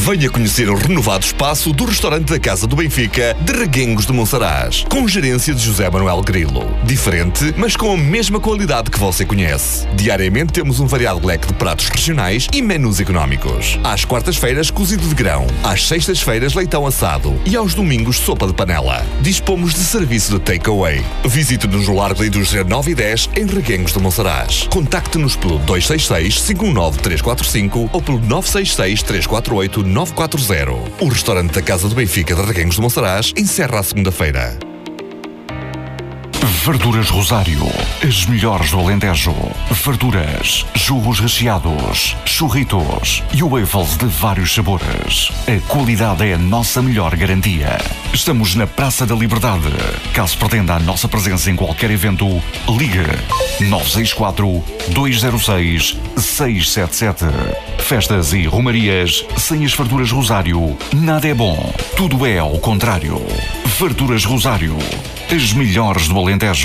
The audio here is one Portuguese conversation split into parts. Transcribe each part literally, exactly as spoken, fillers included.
Venha conhecer o renovado espaço do restaurante da Casa do Benfica de Reguengos de Monsaraz, com gerência de José Manuel Grilo. Diferente, mas com a mesma qualidade que você conhece. Diariamente temos um variado leque de pratos regionais e menus económicos. Às quartas-feiras, cozido de grão. Às sextas-feiras, leitão assado. E aos domingos, sopa de panela. Dispomos de serviço de takeaway. Visite-nos no Largo da Indústria nove e dez, em Reguengos de Monsaraz. Contacte-nos pelo dois seis seis, cinco um nove, três quatro cinco ou pelo nove seis seis, três quatro oito, nove quatro zero. O restaurante da Casa do Benfica de Reguengos de Monsaraz encerra a segunda-feira. Verduras Rosário, as melhores do Alentejo. Verduras, jugos recheados, churritos e waffles de vários sabores. A qualidade é a nossa melhor garantia. Estamos na Praça da Liberdade. Caso pretenda a nossa presença em qualquer evento, ligue nove seis quatro, dois zero seis, seis sete sete. Festas e romarias sem as Verduras Rosário, nada é bom. Tudo é ao contrário. Verduras Rosário, as melhores do Alentejo.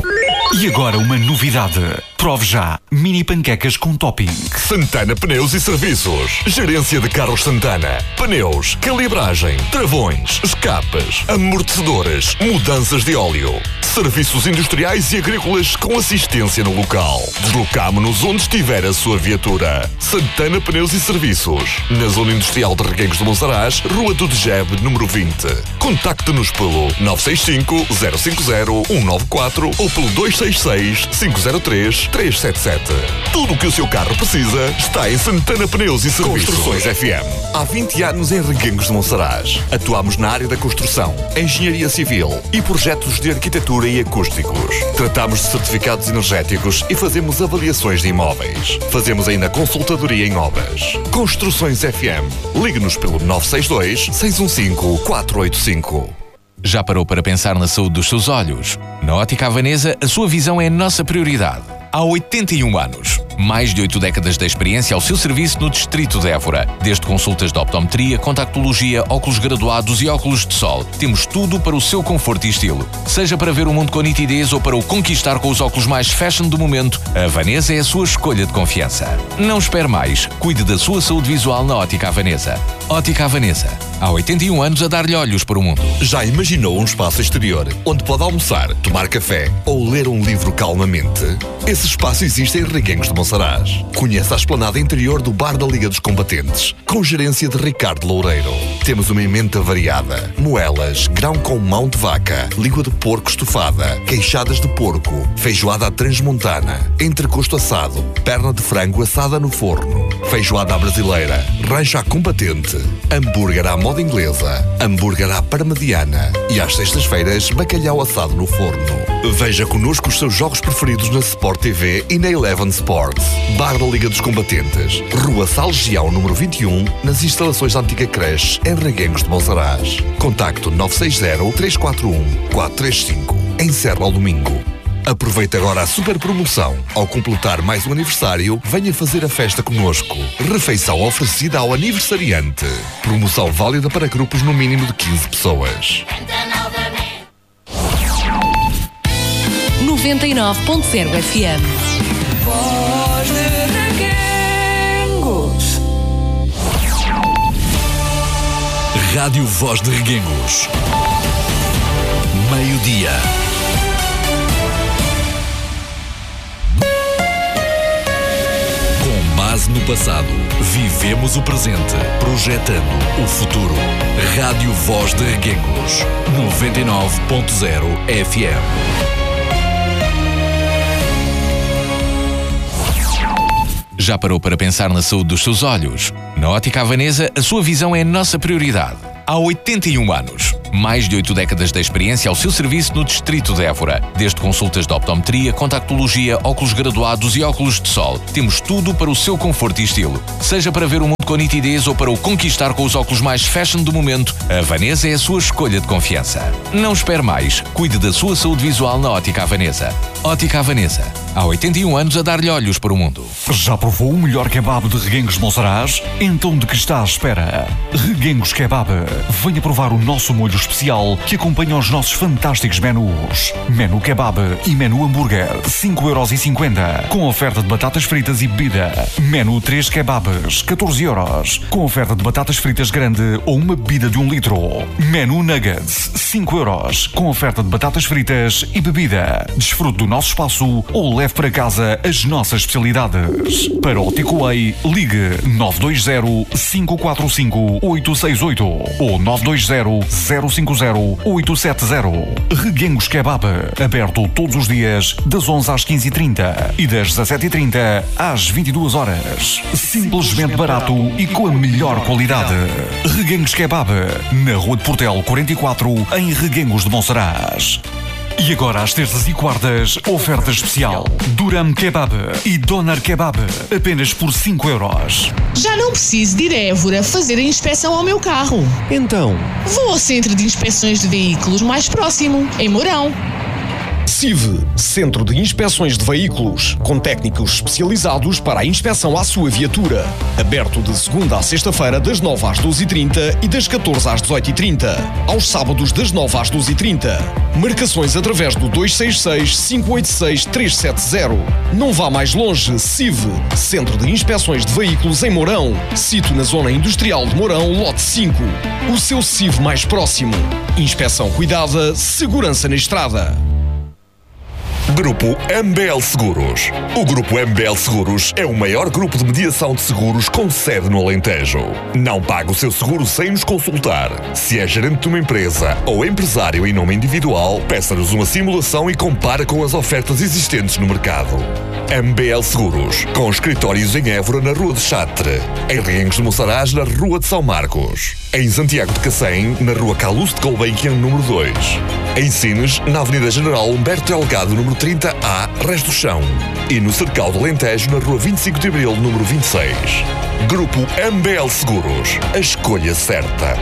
E agora uma novidade. Prove já mini panquecas com topping. Santana Pneus e Serviços. Gerência de Carros Santana. Pneus, calibragem, travões, escapas, amortecedores, mudanças de óleo. Serviços industriais e agrícolas com assistência no local. Deslocamo-nos onde estiver a sua viatura. Santana Pneus e Serviços. Na Zona Industrial de Reguengos de Monsaraz, Rua do Degebe, número vinte. Contacte-nos pelo nove seis cinco, zero cinco zero, um nove quatro ou pelo dois seis seis, cinco zero três, três sete sete. Tudo o que o seu carro precisa está em Santana Pneus e Serviços. Construções F M. Há vinte anos em Reguengos de Monsaraz. Atuamos na área da construção, engenharia civil e projetos de arquitetura e acústicos. Tratamos de certificados energéticos e fazemos avaliações de imóveis. Fazemos ainda consultadoria em obras. Construções F M. Ligue-nos pelo nove seis dois, seis um cinco, quatro oito cinco. Já parou para pensar na saúde dos seus olhos? Na Ótica Havanesa, a sua visão é a nossa prioridade. Há oitenta e um anos. Mais de oito décadas de experiência ao seu serviço no Distrito de Évora. Desde consultas de optometria, contactologia, óculos graduados e óculos de sol. Temos tudo para o seu conforto e estilo. Seja para ver o mundo com nitidez ou para o conquistar com os óculos mais fashion do momento, a Havanesa é a sua escolha de confiança. Não espere mais. Cuide da sua saúde visual na Ótica Havanesa. Ótica Havanesa. Há oitenta e um anos a dar-lhe olhos para o mundo. Já imaginou um espaço exterior onde pode almoçar, tomar café ou ler um livro calmamente? Esse espaço existe em Reguengos de Monsaraz. Conheça a esplanada interior do Bar da Liga dos Combatentes, com gerência de Ricardo Loureiro. Temos uma emenda variada: moelas, grão com mão de vaca, língua de porco estufada, queixadas de porco, feijoada à transmontana, entrecosto assado, perna de frango assada no forno, feijoada à brasileira, rancho à combatente, hambúrguer à moda inglesa, hambúrguer à parmediana e às sextas-feiras bacalhau assado no forno. Veja connosco os seus jogos preferidos na Sport T V e na Eleven Sports. Bar da Liga dos Combatentes, Rua Salgião, número vinte e um, nas instalações da antiga creche, em Reguengos de Monsaraz. Contacto nove seis zero, três quatro um, quatro três cinco. Encerra ao domingo. Aproveite agora a super promoção. Ao completar mais um aniversário, venha fazer a festa connosco. Refeição oferecida ao aniversariante. Promoção válida para grupos no mínimo de quinze pessoas. noventa e nove ponto zero F M. Voz de Reguengos. Rádio Voz de Reguengos. Meio-dia. Com base no passado, vivemos o presente, projetando o futuro. Rádio Voz de Reguengos. noventa e nove ponto zero F M. Já parou para pensar na saúde dos seus olhos? Na Ótica Havanesa, a sua visão é a nossa prioridade. Há oitenta e um anos. Mais de oito décadas de experiência ao seu serviço no Distrito de Évora. Desde consultas de optometria, contactologia, óculos graduados e óculos de sol. Temos tudo para o seu conforto e estilo. Seja para ver o mundo com nitidez ou para o conquistar com os óculos mais fashion do momento, a Havanesa é a sua escolha de confiança. Não espere mais. Cuide da sua saúde visual na Ótica Havanesa. Ótica Havanesa. Há oitenta e um anos a dar-lhe olhos para o mundo. Já provou o melhor kebab de Reguengos de Monsaraz? Então de que está à espera? Reguengos Kebab. Venha provar o nosso molho especial que acompanha os nossos fantásticos menus. Menu kebab e menu hambúrguer, cinco euros e cinquenta, com oferta de batatas fritas e bebida. Menu três kebabs, catorze euros. euros, com oferta de batatas fritas grande ou uma bebida de um litro. Menu Nuggets, cinco euros, com oferta de batatas fritas e bebida. Desfrute do nosso espaço ou leve para casa as nossas especialidades. Para o takeaway, ligue nove dois zero, cinco quatro cinco, oito seis oito ou nove dois zero, zero cinco zero, oito sete zero. Reguengos Kebab, aberto todos os dias das onze às quinze e trinta e das dezassete e trinta às vinte e duas horas. Simplesmente barato e com a melhor qualidade. Reguengos Kebab, na Rua de Portel quarenta e quatro, em Reguengos de Monsaraz. E agora, às terças e quartas, oferta especial. Duram Kebab e Doner Kebab, apenas por cinco euros. Já não preciso de ir a Évora fazer a inspeção ao meu carro. Então? Vou ao Centro de Inspeções de Veículos mais próximo, em Mourão. C I V, Centro de Inspeções de Veículos, com técnicos especializados para a inspeção à sua viatura. Aberto de segunda à sexta-feira, das nove às doze e trinta e das catorze às dezoito e trinta. Aos sábados, das nove às doze e trinta. Marcações através do dois seis seis, cinco oito seis, três sete zero. Não vá mais longe. C I V, Centro de Inspeções de Veículos em Mourão. Sito na Zona Industrial de Mourão, lote cinco. O seu C I V mais próximo. Inspeção cuidada, segurança na estrada. Grupo M B L Seguros. O Grupo M B L Seguros é o maior grupo de mediação de seguros com sede no Alentejo. Não pague o seu seguro sem nos consultar. Se é gerente de uma empresa ou empresário em nome individual, peça-nos uma simulação e compare com as ofertas existentes no mercado. M B L Seguros, com escritórios em Évora, na Rua de Chatre, em Reguengos de Monsaraz, na Rua de São Marcos, em Santiago de Cacém, na Rua Calouste de Gulbenkian, número dois, em Sines, na Avenida General Humberto Delgado, número trinta A, Resto do Chão, e no Cercal do Alentejo, na Rua vinte e cinco de Abril, número vinte e seis. Grupo M B L Seguros, a escolha certa.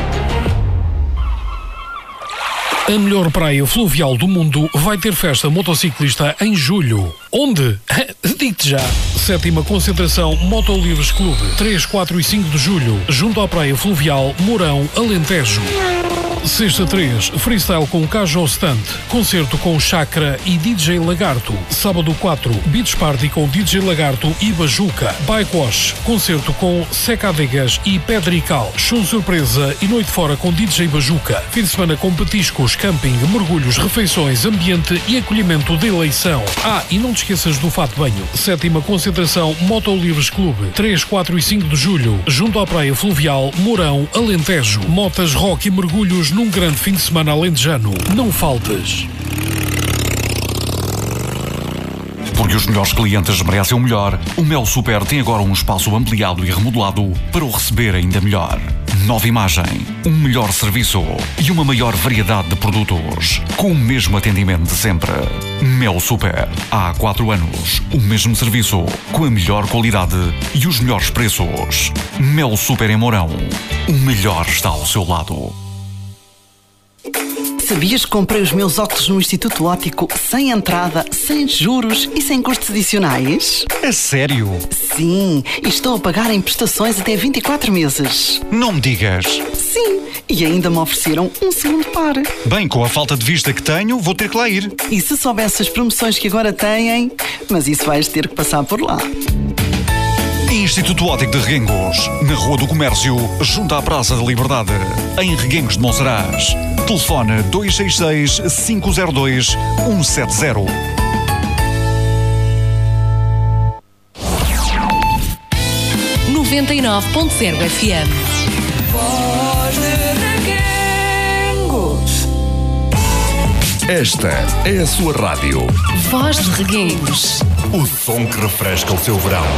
A melhor praia fluvial do mundo vai ter festa motociclista em julho. Onde? Digo-te já. Sétima concentração Motolivres Clube, três, quatro e cinco de julho, junto à praia fluvial Mourão, Alentejo. Sexta três, freestyle com Cajo Stand, concerto com Chakra e D J Lagarto. Sábado quatro, beach party com D J Lagarto e Bajuca. Bike wash, concerto com Seca Adegas e Pedrical. Show surpresa e noite fora com D J Bajuca. Fim de semana com petiscos, camping, mergulhos, refeições, ambiente e acolhimento de eleição. Ah, e não te esqueças do fato de banho. Sétima concentração Motolivres Clube, três, quatro e cinco de julho, junto à praia fluvial Mourão, Alentejo. Motas, rock e mergulhos num grande fim de semana alentejano. Não faltes. Porque os melhores clientes merecem o melhor, o Mel Super tem agora um espaço ampliado e remodelado para o receber ainda melhor. Nova imagem, um melhor serviço e uma maior variedade de produtos, com o mesmo atendimento de sempre. Mel Super, há quatro anos, o mesmo serviço, com a melhor qualidade e os melhores preços. Mel Super em Mourão, o melhor está ao seu lado. Sabias que comprei os meus óculos no Instituto Óptico sem entrada, sem juros e sem custos adicionais? É sério? Sim, e estou a pagar em prestações até vinte e quatro meses. Não me digas. Sim, e ainda me ofereceram um segundo par. Bem, com a falta de vista que tenho, vou ter que lá ir. E se soubesse as promoções que agora têm, mas isso vais ter que passar por lá. Instituto Óptico de Reguengos, na Rua do Comércio, junto à Praça da Liberdade, em Reguengos de Monsaraz. Telefone dois seis seis, cinco zero dois, um sete zero. noventa e nove ponto zero F M. Voz de Reguengos. Esta é a sua rádio. Voz de Reguengos. O som que refresca o seu verão.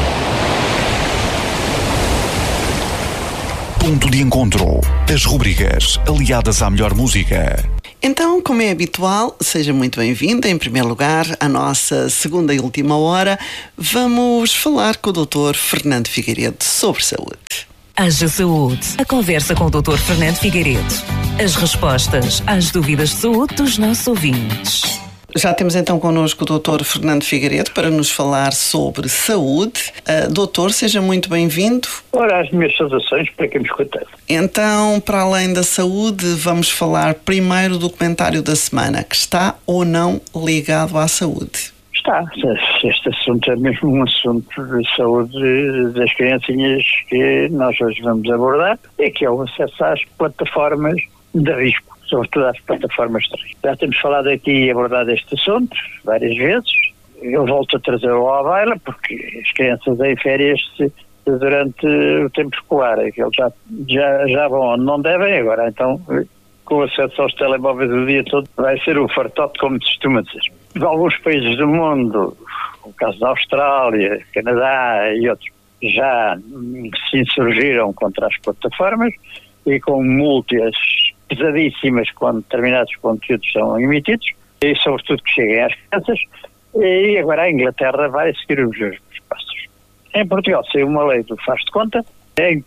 Ponto de encontro. As rubricas aliadas à melhor música. Então, como é habitual, seja muito bem-vinda. Em primeiro lugar, à nossa segunda e última hora, vamos falar com o doutor Fernando Figueiredo sobre saúde. Haja Saúde. A conversa com o doutor Fernando Figueiredo. As respostas às dúvidas de saúde dos nossos ouvintes. Já temos então connosco o doutor Fernando Figueiredo para nos falar sobre saúde. Uh, doutor, seja muito bem-vindo. Ora, as minhas saudações para quem me escuta. Então, para além da saúde, vamos falar primeiro do comentário da semana, que está ou não ligado à saúde. está. Este assunto é mesmo um assunto de saúde das criancinhas que nós hoje vamos abordar, e que é o acesso às plataformas de risco, sobretudo às plataformas de risco. Já temos falado aqui e abordado este assunto várias vezes. Eu volto a trazê-lo à baila porque as crianças em férias se, durante o tempo escolar, é que eles já, já, já vão onde não devem, agora então com o acesso aos telemóveis o dia todo vai ser o fartote, como se costuma dizer. Alguns países do mundo, o caso da Austrália, Canadá e outros, já se insurgiram contra as plataformas e com multas pesadíssimas quando determinados conteúdos são emitidos, e sobretudo que cheguem às crianças, e agora a Inglaterra vai seguir os mesmos passos. Em Portugal saiu uma lei do faz de conta, em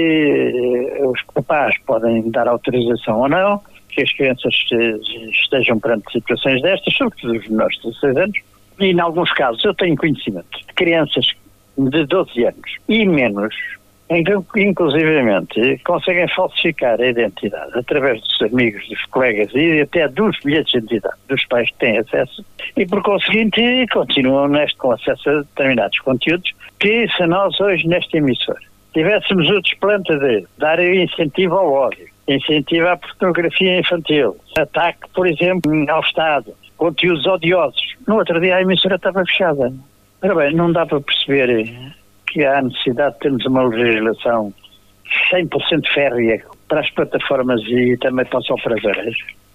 que os papás podem dar autorização ou não que as crianças estejam perante situações destas, sobretudo os menores de dezesseis anos, e em alguns casos eu tenho conhecimento de crianças de doze anos e menos, em que inclusivamente conseguem falsificar a identidade através dos amigos, dos colegas e até dos bilhetes de identidade dos pais que têm acesso, e por conseguinte continuam neste, com acesso a determinados conteúdos que, se nós hoje nesta emissora tivéssemos o desplante de dar incentivo ao ódio, incentivo à pornografia infantil, ataque, por exemplo, ao Estado, conteúdos odiosos. No outro dia a emissora estava fechada. Ora bem, não dá para perceber que há necessidade de termos uma legislação cem por cento férrea para as plataformas e também para as operadoras.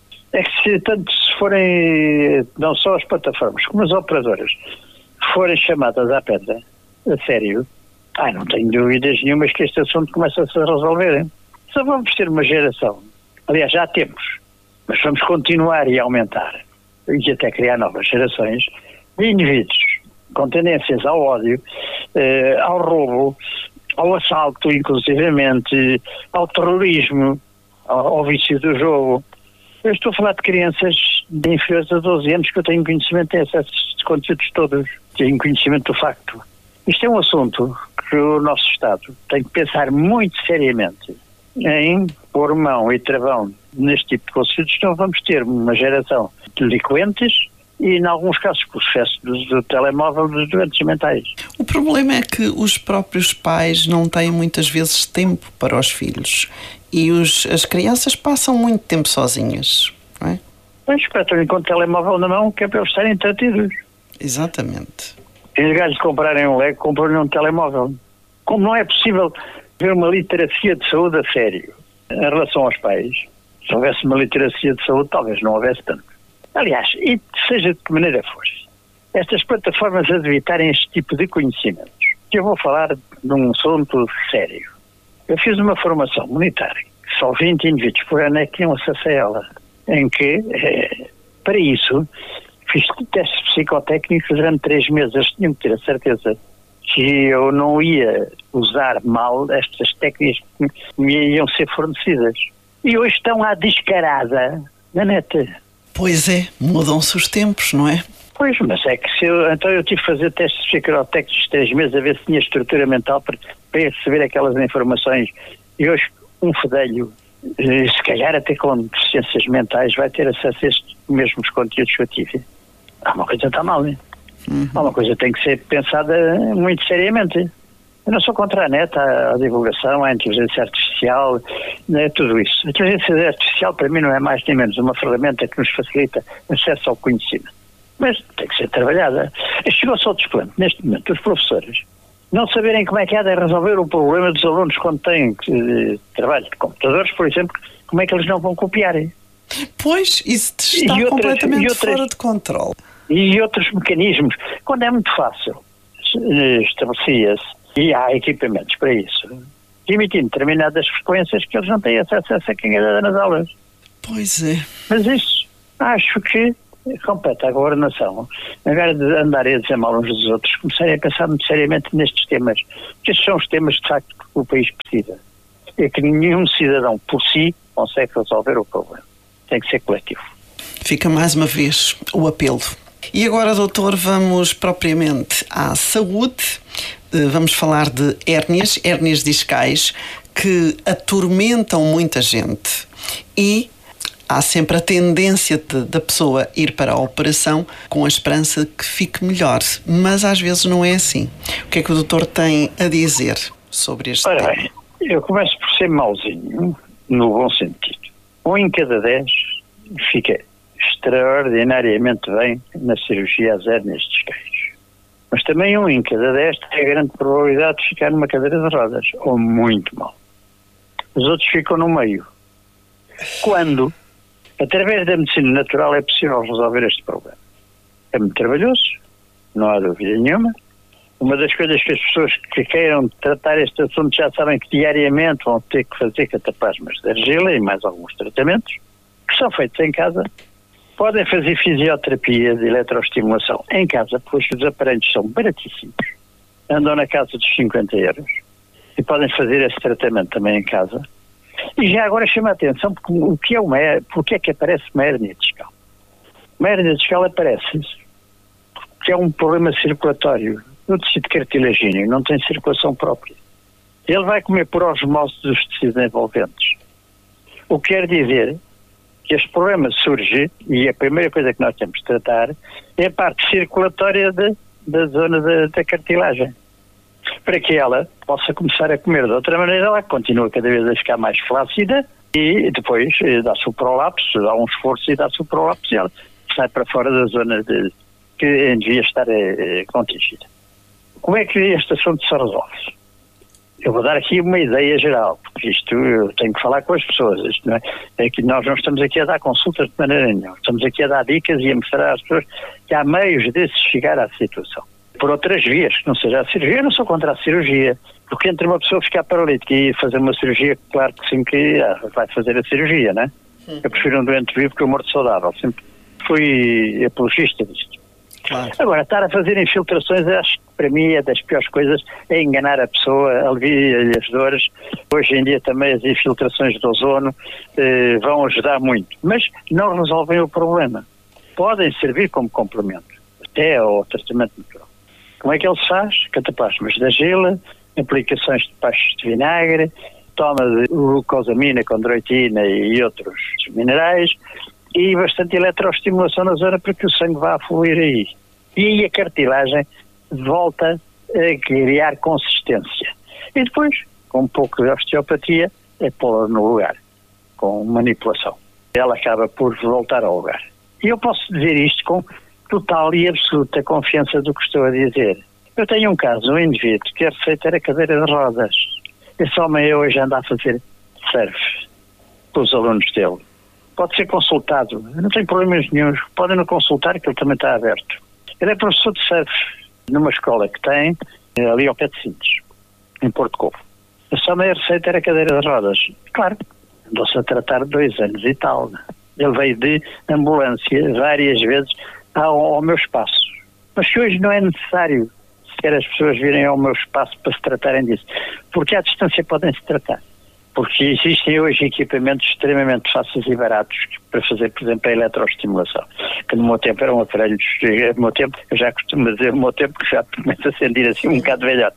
É que se tanto se forem, não só as plataformas, como as operadoras, forem chamadas à pedra, a sério, ah, não tenho dúvidas nenhumas que este assunto começa a se resolver. Hein? Só vamos ter uma geração, aliás já temos, mas vamos continuar e aumentar, e até criar novas gerações de indivíduos com tendências ao ódio, eh, ao roubo, ao assalto inclusivamente, ao terrorismo, ao, ao vício do jogo. Eu estou a falar de crianças de inferiores a doze anos que eu tenho conhecimento, têm acesso a estes conteúdos todos, tenho conhecimento do facto. Isto é um assunto que o nosso Estado tem que pensar muito seriamente em pôr mão e travão neste tipo de conteúdos, senão vamos ter uma geração de delinquentes e, em alguns casos, com o excesso do, do telemóvel, dos doentes mentais. O problema é que os próprios pais não têm muitas vezes tempo para os filhos e os, as crianças passam muito tempo sozinhas, não é? Pois, espetam-lhe com o telemóvel na mão, que é para eles estarem entretidos. Exatamente. E os gajos de comprarem um Lego, compram-lhe um telemóvel. Como não é possível ver uma literacia de saúde a sério em relação aos pais, se houvesse uma literacia de saúde, talvez não houvesse tanto. Aliás, e seja de que maneira for, estas plataformas a evitarem este tipo de conhecimentos, que eu vou falar de um assunto sério. Eu fiz uma formação militar, só vinte indivíduos por ano é que tinham acesso a ela, em que, eh, para isso, fiz testes psicotécnicos durante três meses. Eles tinham que ter a certeza que eu não ia usar mal estas técnicas que me iam ser fornecidas. E hoje estão à descarada na net. Pois é, mudam-se os tempos, não é? Pois, mas é que se eu, então eu tive que fazer testes psicotécnicos de três meses a ver se tinha estrutura mental para, para receber aquelas informações. E hoje um fedelho, se calhar até com deficiências mentais, vai ter acesso a estes mesmos conteúdos que eu tive. Há uma coisa que está mal, né? Uhum. Há uma coisa que tem que ser pensada muito seriamente. Eu não sou contra a net, a, a divulgação, a inteligência artificial, né, tudo isso. A inteligência artificial para mim não é mais nem menos uma ferramenta que nos facilita acesso ao conhecimento. Mas tem que ser trabalhada. Chegou-se ao desplante, neste momento, os professores não saberem como é que há de resolver o problema dos alunos quando têm eh, trabalho de computadores, por exemplo, como é que eles não vão copiar. Pois, isso está outras, completamente outras, fora de controle. E outros mecanismos, quando é muito fácil, estabelecia-se, e há equipamentos para isso, emitindo determinadas frequências que eles não têm acesso a essa cangalhada nas aulas. Pois é. Mas isso, acho que compete à governação, agora de andarem a dizer mal uns dos outros, começarem a pensar muito seriamente nestes temas, porque estes são os temas de facto que o país precisa. É que nenhum cidadão por si consegue resolver o problema. Tem que ser coletivo. Fica mais uma vez o apelo. E agora, doutor, vamos propriamente à saúde. Vamos falar de hérnias, hérnias discais, que atormentam muita gente. E há sempre a tendência de, da pessoa ir para a operação com a esperança que fique melhor, mas às vezes não é assim. O que é que o doutor tem a dizer sobre este Ora tema? bem, eu começo por ser mauzinho, no bom sentido. Um em cada dez fica extraordinariamente bem na cirurgia às hérnias discais. Mas também um em cada dez tem a grande probabilidade de ficar numa cadeira de rodas, ou muito mal. Os outros ficam no meio. Quando, através da medicina natural, é possível resolver este problema. É muito trabalhoso, não há dúvida nenhuma. Uma das coisas que as pessoas que queiram tratar este assunto já sabem que diariamente vão ter que fazer cataplasmas de argila e mais alguns tratamentos, que são feitos em casa. Podem fazer fisioterapia de eletroestimulação em casa, pois os aparelhos são baratíssimos. Andam na casa dos cinquenta euros. E podem fazer esse tratamento também em casa. E já agora chama a atenção porque o que é uma hérnia, porque é que aparece uma hérnia discal? Uma hérnia discal aparece porque é um problema circulatório no tecido cartilagíneo, não tem circulação própria. Ele vai comer por osmose dos tecidos envolventes. O que quer dizer que este problema surge, e a primeira coisa que nós temos de tratar é a parte circulatória de, da zona da, da cartilagem. Para que ela possa começar a comer de outra maneira, ela continua cada vez a ficar mais flácida e depois dá-se o prolapso, dá um esforço e dá-se o prolapso e ela sai para fora da zona de, que devia estar eh, contingida. Como é que este assunto se resolve? Eu vou dar aqui uma ideia geral, porque isto eu tenho que falar com as pessoas. Isto não é, é que nós não estamos aqui a dar consultas de maneira nenhuma. Estamos aqui a dar dicas e a mostrar às pessoas que há meios de se chegar à situação. Por outras vias, que não seja a cirurgia, eu não sou contra a cirurgia. Porque entre uma pessoa ficar paralítica e fazer uma cirurgia, claro que sim que ah, vai fazer a cirurgia, não é? Sim. Eu prefiro um doente vivo que um morto saudável. Sempre fui apologista disto. Claro. Agora, estar a fazer infiltrações, acho que para mim é das piores coisas, é enganar a pessoa, alivia-lhe as dores. Hoje em dia também as infiltrações de ozono eh, vão ajudar muito, mas não resolvem o problema. Podem servir como complemento, até ao tratamento natural. Como é que ele se faz? Cataplasmas de argila, aplicações de pastos de vinagre, toma de glucosamina, condroitina e outros minerais, e bastante eletroestimulação na zona para que o sangue vá a fluir aí. E aí a cartilagem volta a criar consistência. E depois, com um pouco de osteopatia, é pô-la no lugar, com manipulação. Ela acaba por voltar ao lugar. E eu posso dizer isto com total e absoluta confiança do que estou a dizer. Eu tenho um caso, um indivíduo que a receita era cadeira de rodas. Esse homem hoje anda a fazer surf com os alunos dele. Pode ser consultado, não tem problemas nenhum, podem não consultar que ele também está aberto. Ele é professor de surf numa escola que tem ali ao pé de Sintes, em Porto Covo. A sua maior receita era cadeira de rodas. Claro, andou-se a tratar dois anos e tal. Ele veio de ambulância várias vezes ao, ao meu espaço. Mas que hoje não é necessário sequer as pessoas virem ao meu espaço para se tratarem disso. Porque à distância podem-se tratar. Porque existem hoje equipamentos extremamente fáceis e baratos para fazer, por exemplo, a eletroestimulação. Que no meu tempo eram aparelhos, no meu tempo, eu já costumo dizer, no meu tempo que já começa a sentir assim um bocado velhote.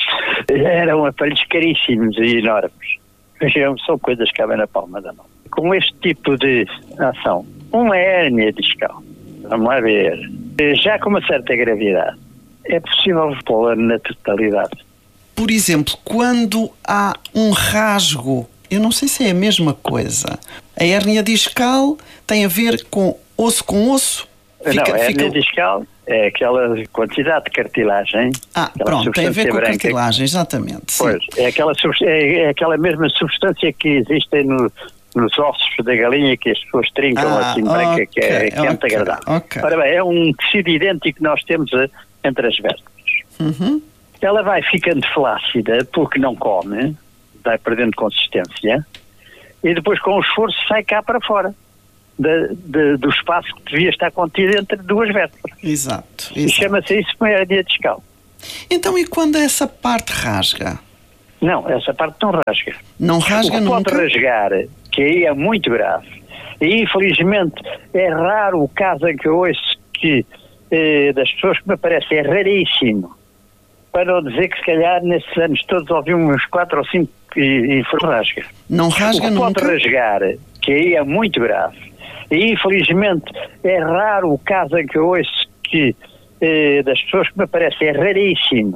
Eram aparelhos caríssimos e enormes. Hoje são coisas que cabem na palma da mão. Com este tipo de ação, uma hérnia discal, vamos lá ver, já com uma certa gravidade, é possível pô-la na totalidade. Por exemplo, quando há um rasgo, eu não sei se é a mesma coisa. A hérnia discal tem a ver com osso com osso? Fica, não, a hérnia fica... discal é aquela quantidade de cartilagem. Ah, pronto, tem a ver com a cartilagem, exatamente. Pois, é aquela, é aquela mesma substância que existe no, nos ossos da galinha que as pessoas trincam ah, assim branca, okay, que é, que é muito okay, agradável. Okay. Ora bem, é um tecido idêntico que nós temos entre as vértebras. Uhum. Ela vai ficando flácida porque não come, vai perdendo consistência, e depois com o esforço sai cá para fora de, de, do espaço que devia estar contido entre duas vértebras. Exato. exato. E chama-se isso uma hérnia discal. Então, e quando essa parte rasga? Não, essa parte não rasga. Não rasga nunca? Pode rasgar, que aí é muito grave. E infelizmente é raro o caso em que eu ouço que, eh, das pessoas que me aparecem, é raríssimo. Para não dizer que se calhar nesses anos todos ouvimos uns quatro ou cinco e, e foi rasga. Não rasga o que nunca? pode rasgar, que aí é muito grave. E infelizmente é raro o caso em que eu ouço que, eh, das pessoas que me aparecem, é raríssimo.